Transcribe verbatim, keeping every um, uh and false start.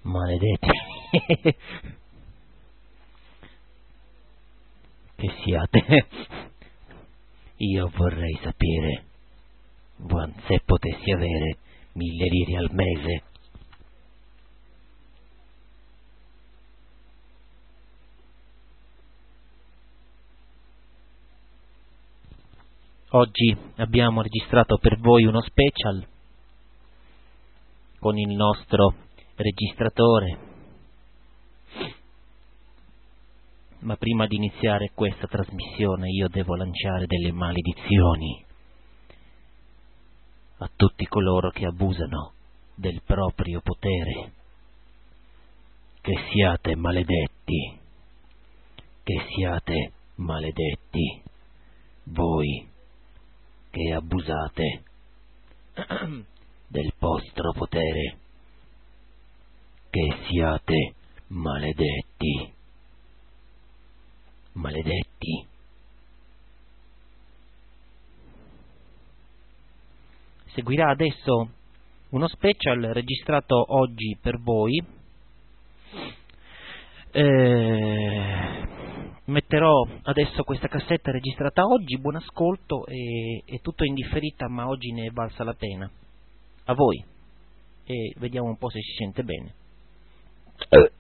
maledetti, che siate. Io vorrei sapere se potessi avere mille lire al mese. Oggi abbiamo registrato per voi uno special con il nostro registratore, ma prima di iniziare questa trasmissione io devo lanciare delle maledizioni a tutti coloro che abusano del proprio potere. Che siate maledetti, che siate maledetti, voi che abusate del vostro potere, che siate maledetti, maledetti. Seguirà adesso uno special registrato oggi per voi. Eh, metterò adesso questa cassetta registrata oggi, buon ascolto, e, è tutto in differita, ma oggi ne è valsa la pena. A voi, e vediamo un po' se si sente bene.